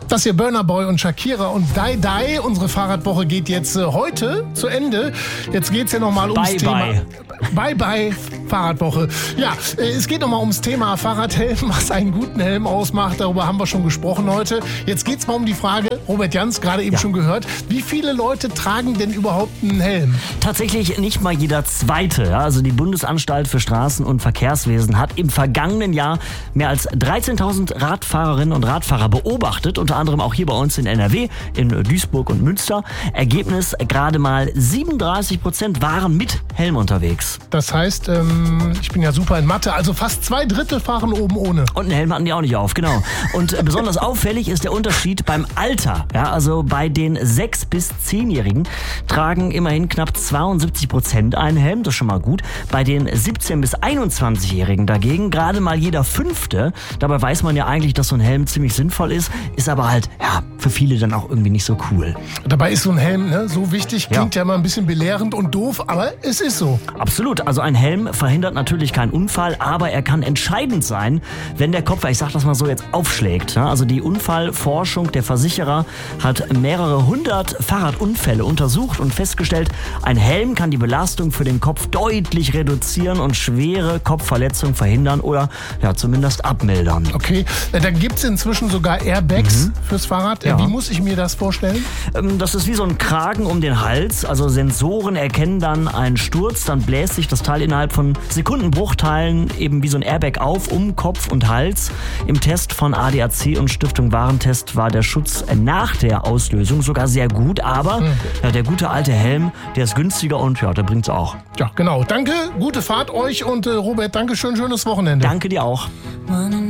Das hier Burna Boy und Shakira und Die Die. Unsere Fahrradwoche geht jetzt heute zu Ende. Jetzt geht es ja nochmal ums Thema. Bye Fahrradwoche. Ja, es geht nochmal ums Thema Fahrradhelm, was einen guten Helm ausmacht. Darüber haben wir schon gesprochen heute. Jetzt geht es mal um die Frage, Robert Jans, gerade eben schon gehört, wie viele Leute tragen denn überhaupt einen Helm? Tatsächlich nicht mal jeder Zweite. Ja? Also die Bundesanstalt für Straßen- und Verkehrswesen hat im vergangenen Jahr mehr als 13.000 Radfahrerinnen und Radfahrer beobachtet, unter anderem auch hier bei uns in NRW, in Duisburg und Münster. Ergebnis, gerade mal 37% waren mit Helm unterwegs. Das heißt, ich bin ja super in Mathe, also fast 2/3 fahren oben ohne. Und einen Helm hatten die auch nicht auf, genau. Und besonders auffällig ist der Unterschied beim Alter. Ja, also bei den 6- bis 10-Jährigen tragen immerhin knapp 72% einen Helm, das ist schon mal gut. Bei den 17- bis 21-Jährigen dagegen gerade mal jeder Fünfte. Dabei weiß man ja eigentlich, dass so ein Helm ziemlich sinnvoll ist aber halt, ja, für viele dann auch irgendwie nicht so cool. Dabei ist so ein Helm so wichtig, klingt ja mal ein bisschen belehrend und doof, aber es ist so. Absolut, also ein Helm verhindert natürlich keinen Unfall, aber er kann entscheidend sein, wenn der Kopf, ich sag das mal so, jetzt aufschlägt. Also die Unfallforschung der Versicherer hat mehrere 100 Fahrradunfälle untersucht und festgestellt, ein Helm kann die Belastung für den Kopf deutlich reduzieren und schwere Kopfverletzungen verhindern oder ja zumindest abmildern. Okay, da gibt es inzwischen sogar Airbags fürs Fahrrad. Ja. Wie muss ich mir das vorstellen? Das ist wie so ein Kragen um den Hals. Also Sensoren erkennen dann einen Sturz, dann bläst sich das Teil innerhalb von Sekundenbruchteilen eben wie so ein Airbag auf, um Kopf und Hals. Im Test von ADAC und Stiftung Warentest war der Schutz nach der Auslösung sogar sehr gut, aber der gute alte Helm, der ist günstiger und ja, der bringt's auch. Ja, genau. Danke, gute Fahrt euch und Robert, danke schön, schönes Wochenende. Danke dir auch.